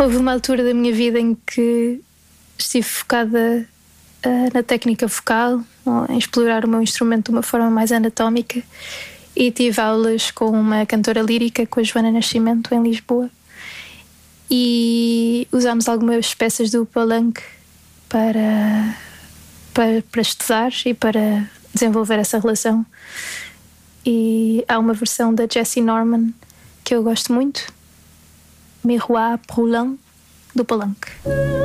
Houve uma altura da minha vida em que estive focada na técnica vocal, em explorar o meu instrumento de uma forma mais anatómica, e tive aulas com uma cantora lírica, com a Joana Nascimento, em Lisboa, e usámos algumas peças do Palanque para estudar e para desenvolver essa relação. E há uma versão da Jessie Norman que eu gosto muito, Miroir Brûlant, do Palanque.